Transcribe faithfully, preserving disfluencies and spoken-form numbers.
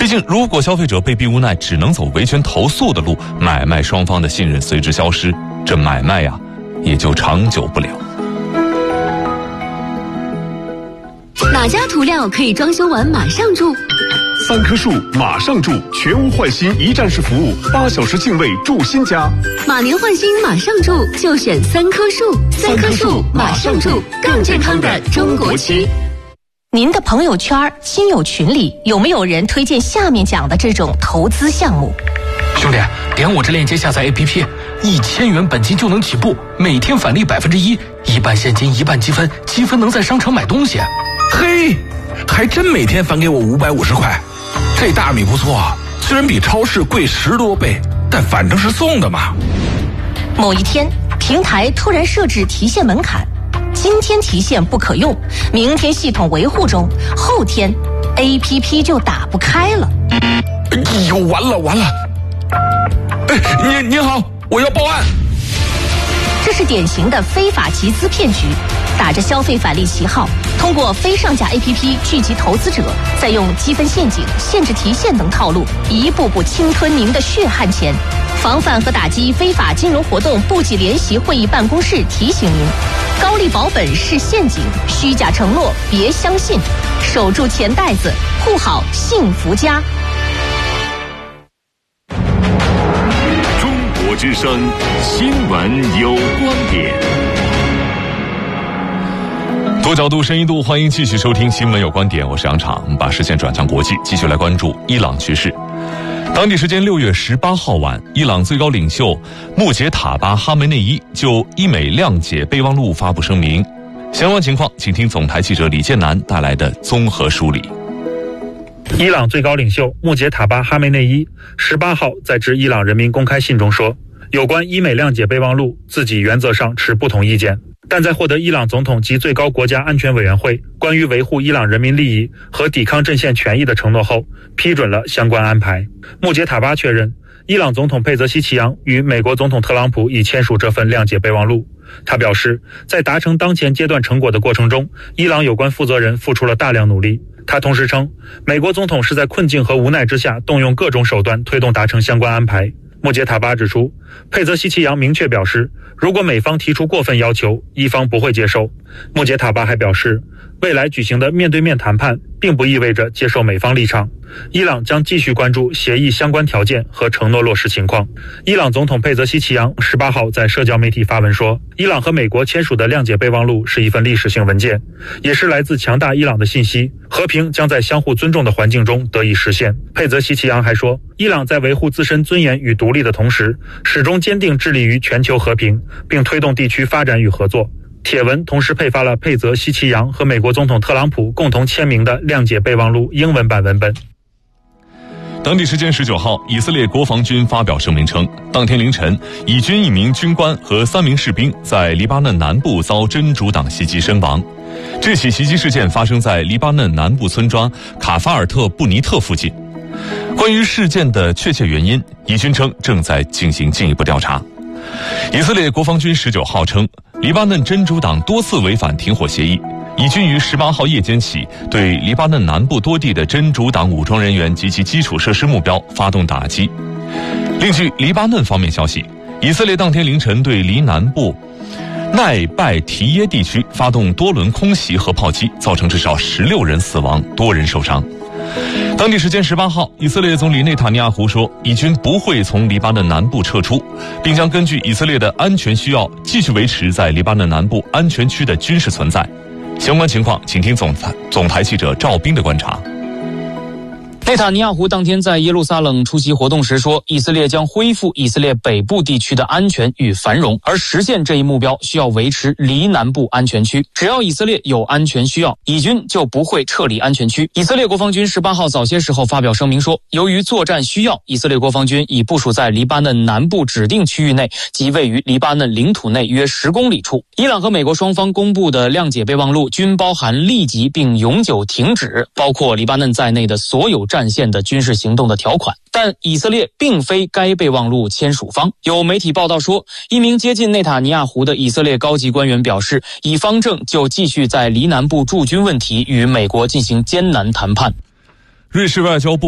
竟如果消费者被逼无奈只能走维权投诉的路，买卖双方的信任随之消失，这买卖呀也就长久不了。 哪家涂料可以装修完马上住？ 三棵树马上住，全屋换新一站式服务，八小时净位住新家。 马年换新马上住，就选三棵树。三棵树马上住，更健康的中国区。 您的朋友圈、亲友群里有没有人推荐下面讲的这种投资项目？ 兄弟，点我这链接下载 A P P， 一千元本金就能起步，每天返利百分之一，一半现金一半积分，积分能在商场买东西。 嘿，还真每天返给我五百五十块，这大米不错啊，虽然比超市贵十多倍，但反正是送的嘛。 某一天，平台突然设置提现门槛，今天提现不可用，明天系统维护中，后天 A P P 就打不开了。 哎呦，完了完了！哎，您您好，我要报案。 这是典型的非法集资骗局，打着消费返利旗号，通过非上架 A P P 聚集投资者，再用积分陷阱、限制提现等套路，一步步侵吞您的血汗钱。防范和打击非法金融活动部级联席会议办公室提醒您：高利保本是陷阱，虚假承诺别相信，守住钱袋子，护好幸福家。 中国之声新闻有观点。 多角度、深一度，欢迎继续收听新闻有观点，我是杨昶。我们把视线转向国际，继续来关注伊朗局势。当地时间六月十八号晚，伊朗最高领袖穆杰塔巴哈梅内伊就伊美谅解备忘录发布声明。相关情况，请听总台记者李建南带来的综合梳理。 伊朗最高领袖穆杰塔巴哈梅内伊十八号在致伊朗人民公开信中说，有关伊美谅解备忘录，自己原则上持不同意见，但在获得伊朗总统及最高国家安全委员会关于维护伊朗人民利益和抵抗阵线权益的承诺后，批准了相关安排。穆杰塔巴确认，伊朗总统佩泽西奇扬与美国总统特朗普已签署这份谅解备忘录。他表示，在达成当前阶段成果的过程中，伊朗有关负责人付出了大量努力。他同时称，美国总统是在困境和无奈之下动用各种手段推动达成相关安排。穆杰塔巴指出，佩泽西奇扬明确表示，如果美方提出过分要求，伊方不会接受。穆杰塔巴还表示，未来举行的面对面谈判并不意味着接受美方立场，伊朗将继续关注协议相关条件和承诺落实情况。伊朗总统佩泽西奇扬十八号在社交媒体发文说，伊朗和美国签署的谅解备忘录是一份历史性文件，也是来自强大伊朗的信息，和平将在相互尊重的环境中得以实现。佩泽西奇扬还说，伊朗在维护自身尊严与独立的同时，始终坚定致力于全球和平，并推动地区发展与合作。帖文同时配发了佩泽西奇扬和美国总统特朗普共同签名的谅解备忘录英文版文本。 当地时间十九号，以色列国防军发表声明称，当天凌晨，以军一名军官和三名士兵在黎巴嫩南部遭真主党袭击身亡。这起袭击事件发生在黎巴嫩南部村庄卡法尔特布尼特附近。关于事件的确切原因，以军称正在进行进一步调查。以色列国防军十九号称，黎巴嫩真主党多次违反停火协议，以军于十八号夜间起对黎巴嫩南部多地的真主党武装人员及其基础设施目标发动打击。另据黎巴嫩方面消息，以色列当天凌晨对黎南部奈拜提耶地区发动多轮空袭和炮击，造成至少十六人死亡，多人受伤。当地时间十八号，以色列总理内塔尼亚胡说，以军不会从黎巴嫩南部撤出，并将根据以色列的安全需要继续维持在黎巴嫩南部安全区的军事存在。相关情况，请听总台总台记者赵斌的观察。 内塔尼亚胡当天在耶路撒冷出席活动时说，以色列将恢复以色列北部地区的安全与繁荣，而实现这一目标需要维持黎南部安全区。只要以色列有安全需要，以军就不会撤离安全区。以色列国防军十八号早些时候发表声明说，由于作战需要，以色列国防军已部署在黎巴嫩南部指定区域内及位于黎巴嫩领土内约十公里处。伊朗和美国双方公布的谅解备忘录均包含立即并永久停止包括黎巴嫩在内的所有战线的军事行动的条款，但以色列并非该备忘录签署方。有媒体报道说，一名接近内塔尼亚胡的以色列高级官员表示，以方正就继续在黎南部驻军问题与美国进行艰难谈判。 瑞士外交部